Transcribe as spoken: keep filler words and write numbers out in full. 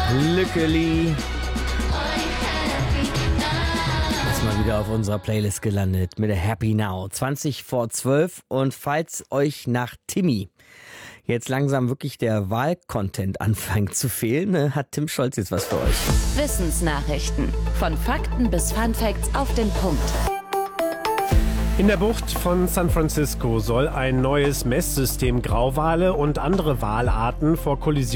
Lückeli. Ist mal wieder auf unserer Playlist gelandet mit der Happy Now. zwanzig vor zwölf. Und falls euch nach Timmy jetzt langsam wirklich der Wahlcontent anfängt zu fehlen, ne, hat Tim Scholz jetzt was für euch. Wissensnachrichten. Von Fakten bis Funfacts auf den Punkt. In der Bucht von San Francisco soll ein neues Messsystem Grauwale und andere Walarten vor Kollisionen